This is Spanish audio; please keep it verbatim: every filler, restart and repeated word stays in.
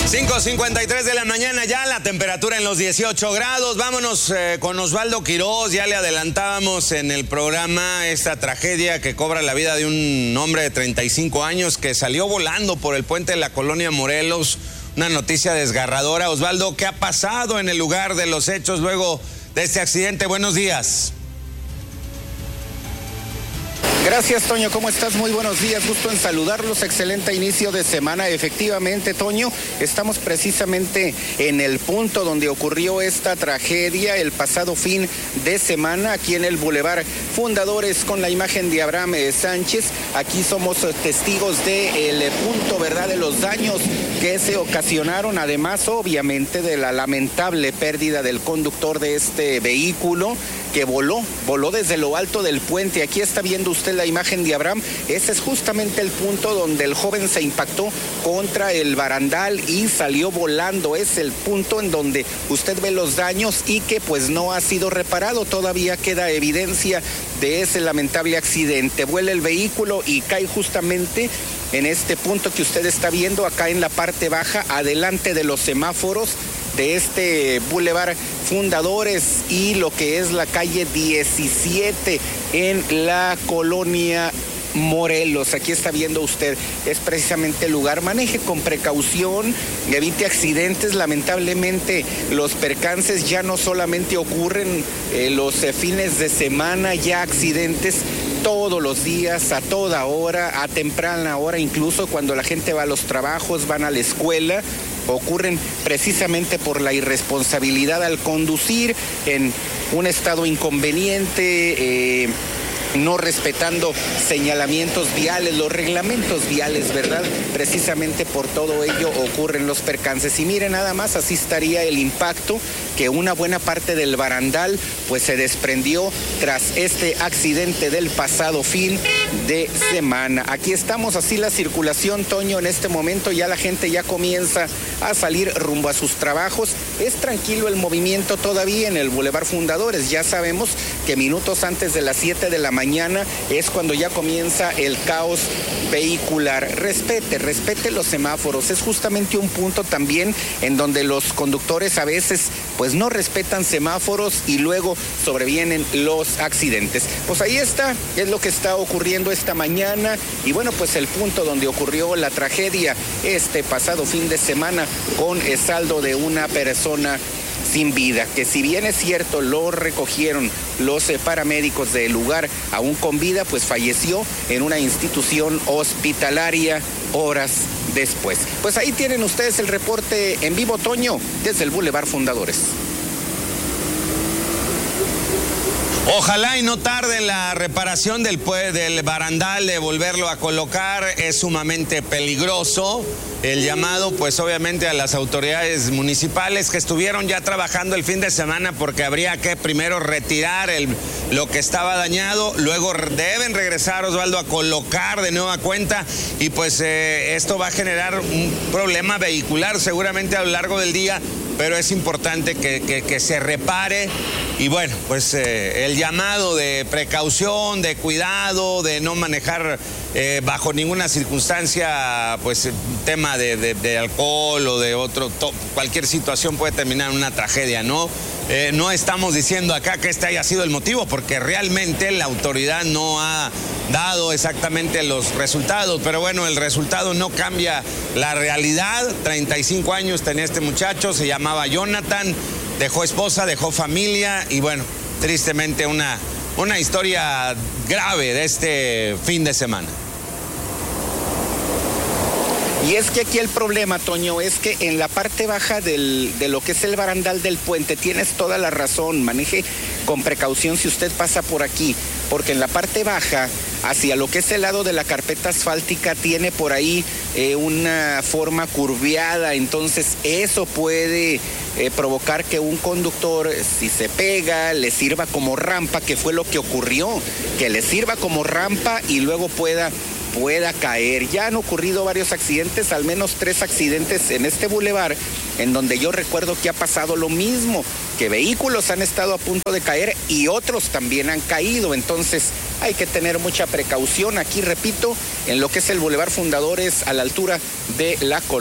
cinco cincuenta y tres de la mañana ya, la temperatura en los dieciocho grados. Vámonos eh, con Osvaldo Quiroz. Ya le adelantábamos en el programa esta tragedia que cobra la vida de un hombre de treinta y cinco años que salió volando por el puente de la colonia Morelos. Una noticia desgarradora. Osvaldo, ¿qué ha pasado en el lugar de los hechos luego de este accidente? Buenos días. Gracias, Toño. ¿Cómo estás? Muy buenos días. Gusto en saludarlos. Excelente inicio de semana. Efectivamente, Toño, estamos precisamente en el punto donde ocurrió esta tragedia el pasado fin de semana, aquí en el Boulevard Fundadores, con la imagen de Abraham eh, Sánchez. Aquí somos testigos del de punto, ¿verdad?, de los daños que se ocasionaron, además, obviamente, de la lamentable pérdida del conductor de este vehículo que voló, voló desde lo alto del puente. Aquí está viendo usted la imagen de Abraham. Ese es justamente el punto donde el joven se impactó contra el barandal y salió volando. Es el punto en donde usted ve los daños y que pues no ha sido reparado. Todavía queda evidencia de ese lamentable accidente. Vuela el vehículo y cae justamente en este punto que usted está viendo acá en la parte baja, adelante de los semáforos de este Boulevard Fundadores y lo que es la calle diecisiete en la colonia Morelos. Aquí está viendo usted, es precisamente el lugar. Maneje con precaución, evite accidentes. Lamentablemente los percances ya no solamente ocurren eh, los eh, fines de semana, ya accidentes todos los días, a toda hora, a temprana hora, incluso cuando la gente va a los trabajos, van a la escuela, ocurren precisamente por la irresponsabilidad al conducir en un estado inconveniente, eh, no respetando señalamientos viales, los reglamentos viales, ¿verdad? Precisamente por todo ello ocurren los percances. Y mire, nada más, así estaría el impacto, que una buena parte del barandal pues se desprendió tras este accidente del pasado fin de semana. Aquí estamos, así la circulación, Toño, en este momento ya la gente ya comienza a salir rumbo a sus trabajos. Es tranquilo el movimiento todavía en el Boulevard Fundadores. Ya sabemos que minutos antes de las siete de la mañana es cuando ya comienza el caos vehicular. Respete, respete los semáforos. Es justamente un punto también en donde los conductores a veces pues no respetan semáforos y luego sobrevienen los accidentes. Pues ahí está, es lo que está ocurriendo esta mañana y bueno, pues el punto donde ocurrió la tragedia este pasado fin de semana con el saldo de una persona sin vida, que si bien es cierto lo recogieron los eh, paramédicos del lugar aún con vida, pues falleció en una institución hospitalaria horas después. Pues ahí tienen ustedes el reporte en vivo, Toño, desde el Boulevard Fundadores. Ojalá y no tarde en la reparación del, del barandal, de volverlo a colocar. Es sumamente peligroso. El llamado, pues obviamente a las autoridades municipales que estuvieron ya trabajando el fin de semana, porque habría que primero retirar el, lo que estaba dañado, luego deben regresar, Osvaldo, a colocar de nueva cuenta y pues eh, esto va a generar un problema vehicular seguramente a lo largo del día, pero es importante que, que, que se repare y bueno, pues eh, el llamado de precaución, de cuidado, de no manejar eh, bajo ninguna circunstancia, pues tema de, de, de alcohol o de otro, to, cualquier situación puede terminar en una tragedia, ¿no? Eh, no estamos diciendo acá que este haya sido el motivo, porque realmente la autoridad no ha dado exactamente los resultados, pero bueno, el resultado no cambia la realidad. treinta y cinco años tenía este muchacho, se llamaba Jonathan, dejó esposa, dejó familia y bueno, tristemente una, una historia grave de este fin de semana. Y es que aquí el problema, Toño, es que en la parte baja del, de lo que es el barandal del puente, tienes toda la razón, maneje con precaución si usted pasa por aquí, porque en la parte baja, hacia lo que es el lado de la carpeta asfáltica, tiene por ahí eh, una forma curviada, entonces eso puede eh, provocar que un conductor, si se pega, le sirva como rampa, que fue lo que ocurrió, que le sirva como rampa y luego pueda... pueda caer. Ya han ocurrido varios accidentes, al menos tres accidentes en este bulevar, en donde yo recuerdo que ha pasado lo mismo, que vehículos han estado a punto de caer y otros también han caído. Entonces hay que tener mucha precaución aquí, repito, en lo que es el Boulevard Fundadores, a la altura de la colonia.